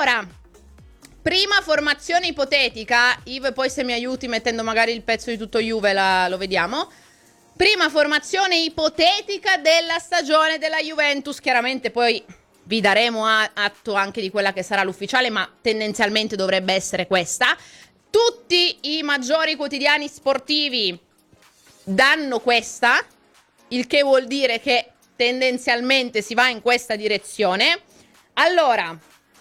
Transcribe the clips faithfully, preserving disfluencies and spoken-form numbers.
Allora, prima formazione ipotetica, Ive, poi se mi aiuti mettendo magari il pezzo di tutto Juve la, lo vediamo. Prima formazione ipotetica della stagione della Juventus, chiaramente poi vi daremo atto anche di quella che sarà l'ufficiale, ma tendenzialmente dovrebbe essere questa. Tutti i maggiori quotidiani sportivi danno questa, il che vuol dire che tendenzialmente si va in questa direzione. Allora,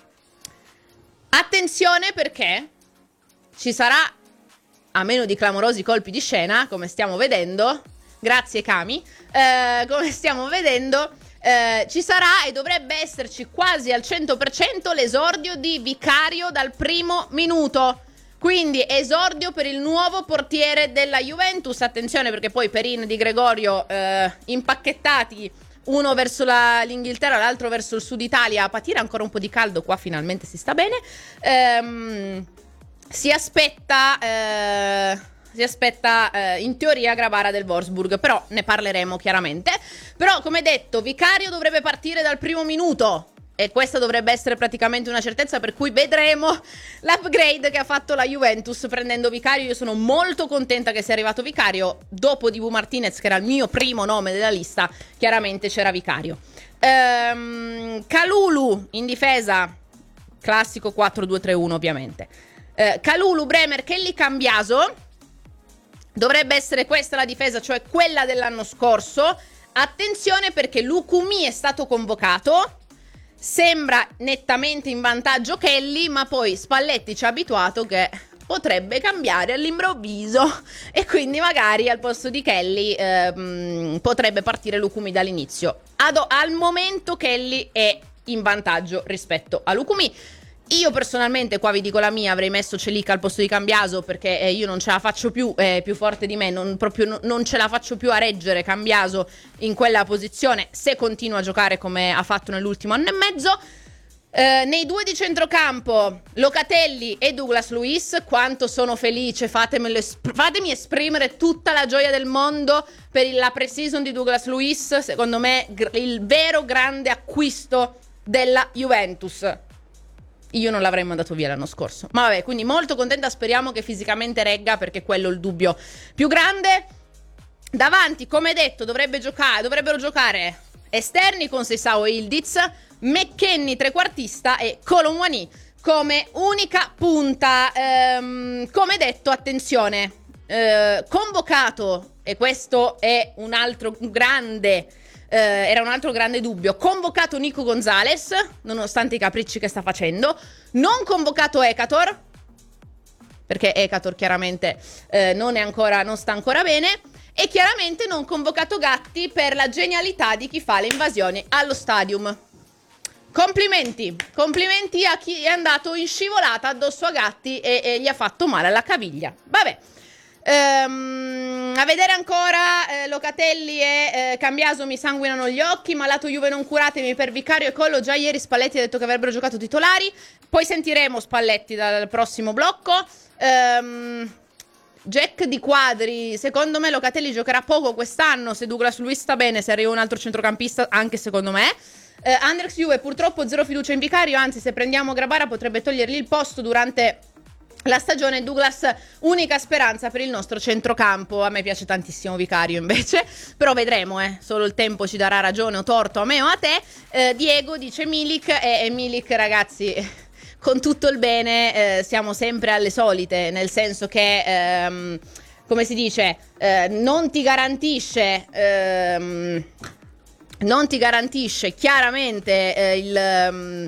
attenzione perché ci sarà, a meno di clamorosi colpi di scena, come stiamo vedendo, grazie Cami, eh, come stiamo vedendo, eh, ci sarà e dovrebbe esserci quasi al cento per cento l'esordio di Vicario dal primo minuto. Quindi esordio per il nuovo portiere della Juventus. Attenzione perché poi Perin di Gregorio eh, impacchettati, uno verso la, l'Inghilterra, l'altro verso il Sud Italia, a patire ancora un po' di caldo, qua finalmente si sta bene. Ehm, si aspetta... Eh, Si aspetta eh, in teoria Gravara del Wolfsburg, però ne parleremo chiaramente. Però come detto, Vicario dovrebbe partire dal primo minuto e questa dovrebbe essere praticamente una certezza, per cui vedremo l'upgrade che ha fatto la Juventus prendendo Vicario. Io sono molto contenta che sia arrivato Vicario. Dopo Dibu Martinez, che era il mio primo nome della lista, chiaramente c'era Vicario. ehm, Kalulu in difesa, classico quattro due tre uno ovviamente. eh, Kalulu, Bremer, Kelly, Cambiaso. Dovrebbe essere questa la difesa, cioè quella dell'anno scorso. Attenzione perché Lukumi è stato convocato. Sembra nettamente in vantaggio Kelly, ma poi Spalletti ci ha abituato che potrebbe cambiare all'improvviso e quindi magari al posto di Kelly ehm, potrebbe partire Lukumi dall'inizio. Ad, al momento Kelly è in vantaggio rispetto a Lukumi. Io personalmente, qua vi dico la mia, avrei messo Celica al posto di Cambiaso perché eh, io non ce la faccio più, è più forte di me, non, proprio no, non ce la faccio più a reggere Cambiaso in quella posizione se continua a giocare come ha fatto nell'ultimo anno e mezzo. Eh, nei due di centrocampo, Locatelli e Douglas Luiz, quanto sono felice, fatemelo, fatemi esprimere tutta la gioia del mondo per la pre-season di Douglas Luiz, secondo me il vero grande acquisto della Juventus. Io non l'avrei mandato via l'anno scorso. Ma vabbè, quindi molto contenta, speriamo che fisicamente regga, perché quello è il dubbio più grande. Davanti, come detto, dovrebbe giocare, dovrebbero giocare esterni con Seisao e Ildiz, McKennie trequartista e Colomwani come unica punta. Ehm, come detto, attenzione, eh, convocato, e questo è un altro grande... Uh, era un altro grande dubbio. Convocato Nico Gonzalez, nonostante i capricci che sta facendo. Non convocato Ekator, perché Ekator chiaramente uh, non è ancora, non sta ancora bene. E chiaramente non convocato Gatti per la genialità di chi fa le invasioni allo stadium. Complimenti, complimenti a chi è andato in scivolata addosso a Gatti e, e gli ha fatto male alla caviglia. Vabbè. Um, a vedere ancora eh, Locatelli e eh, Cambiaso mi sanguinano gli occhi. Malato Juve non curatemi per Vicario e Collo. Già ieri Spalletti ha detto che avrebbero giocato titolari. Poi sentiremo Spalletti dal prossimo blocco. um, Jack di Quadri, secondo me Locatelli giocherà poco quest'anno. Se Douglas Luiz sta bene, se arriva un altro centrocampista, anche secondo me. uh, Andrex Juve, purtroppo zero fiducia in Vicario. Anzi, se prendiamo Grabara potrebbe togliergli il posto durante la stagione. Douglas, unica speranza per il nostro centrocampo. A me piace tantissimo Vicario invece, però vedremo, eh. Solo il tempo ci darà ragione o torto a me o a te. eh, Diego dice Milik e, e Milik, ragazzi, con tutto il bene, eh, siamo sempre alle solite, nel senso che ehm, come si dice, eh, non ti garantisce ehm, non ti garantisce chiaramente eh, il um,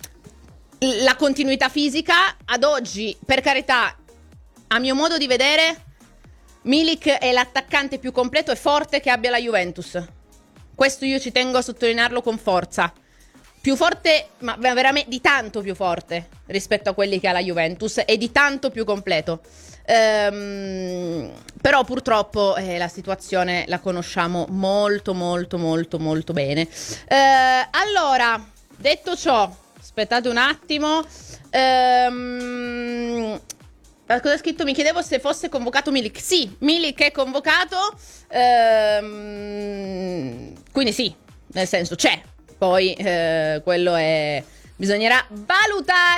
la continuità fisica. Ad oggi, per carità, a mio modo di vedere, Milik è l'attaccante più completo e forte che abbia la Juventus. Questo io ci tengo a sottolinearlo con forza. Più forte, ma veramente di tanto più forte rispetto a quelli che ha la Juventus, e di tanto più completo. Ehm, però purtroppo eh, la situazione la conosciamo molto molto molto molto bene. Eh, allora, detto ciò, aspettate un attimo. Ehm, cosa ha scritto? Mi chiedevo se fosse convocato Milik. Sì, Milik è convocato. Ehm, quindi sì, nel senso c'è. Poi eh, quello è... bisognerà valutare.